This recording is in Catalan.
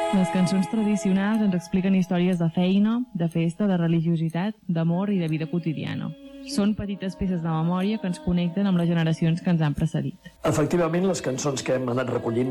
Les cançons tradicionals ens expliquen històries de feina, de festa, de religiositat, d'amor i de vida quotidiana. Són petites peces de memòria que ens connecten amb les generacions que ens han precedit. Efectivament, les cançons que hem anat recollint